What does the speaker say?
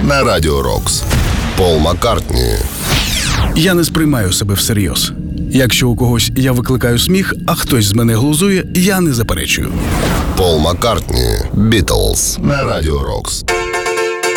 на Радіо Рокс. Пол Маккартні. Я не сприймаю себе всерйоз. Якщо у когось я викликаю сміх, а хтось з мене глузує, я не заперечую. Пол Маккартні. Бітлз на Радіо Рокс.